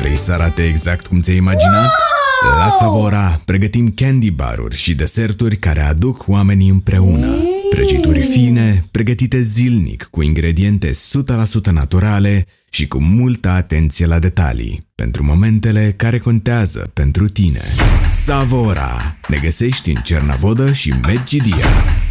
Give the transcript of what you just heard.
Vrei să arate exact cum ți-ai imaginat? La Savora pregătim candy baruri și deserturi care aduc oamenii împreună. Prăjituri fine, pregătite zilnic, cu ingrediente 100% naturale și cu multă atenție la detalii, pentru momentele care contează pentru tine. Savora! Ne găsești în Cernavodă și Medgidia.